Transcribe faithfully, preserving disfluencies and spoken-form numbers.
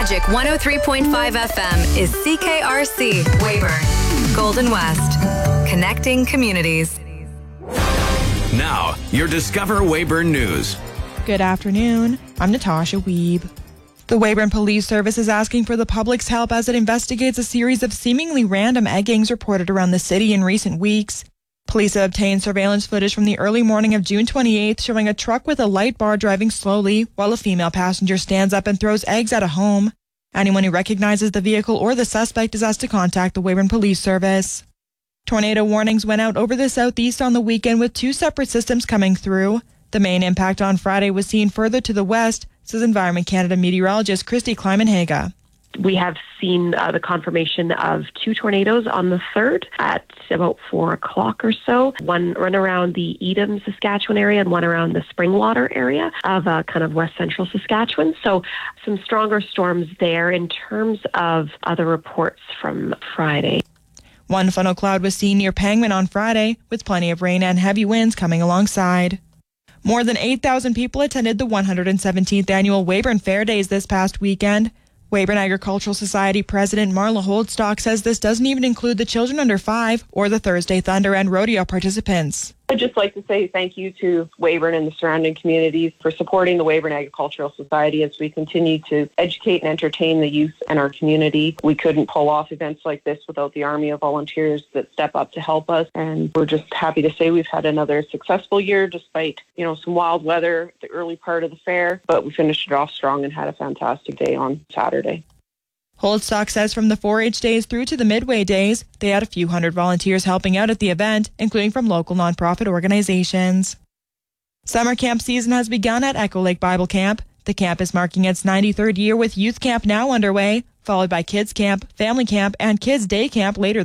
Magic one oh three point five F M is C K R C, Weyburn, Golden West. Connecting communities. Now, your Discover Weyburn News. Good afternoon. I'm Natasha Weeb. The Weyburn Police Service is asking for the public's help as it investigates a series of seemingly random eggings reported around the city in recent weeks. Police have obtained surveillance footage from the early morning of June twenty-eighth showing a truck with a light bar driving slowly while a female passenger stands up and throws eggs at a home. Anyone who recognizes the vehicle or the suspect is asked to contact the Weyburn Police Service. Tornado warnings went out over the southeast on the weekend with two separate systems coming through. The main impact on Friday was seen further to the west, says Environment Canada meteorologist Christy Kleiman-Haga. We have seen uh, the confirmation of two tornadoes on the third at about four o'clock or so. One run around the Edam, Saskatchewan area and one around the Springwater area of uh, kind of west central Saskatchewan. So some stronger storms there in terms of other reports from Friday. One funnel cloud was seen near Penguin on Friday, with plenty of rain and heavy winds coming alongside. More than eight thousand people attended the one hundred seventeenth annual Weyburn Fair Days this past weekend. Weyburn Agricultural Society President Marla Holdstock says this doesn't even include the children under five or the Thursday Thunder and rodeo participants. I'd just like to say thank you to Weyburn and the surrounding communities for supporting the Weyburn Agricultural Society as we continue to educate and entertain the youth and our community. We couldn't pull off events like this without the army of volunteers that step up to help us, and we're just happy to say we've had another successful year despite, you know, some wild weather at the early part of the fair, but we finished it off strong and had a fantastic day on Saturday. Holdstock says from the four H days through to the Midway days, they had a few hundred volunteers helping out at the event, including from local nonprofit organizations. Summer camp season has begun at Echo Lake Bible Camp. The camp is marking its ninety-third year with Youth Camp now underway, followed by Kids Camp, Family Camp, and Kids Day Camp later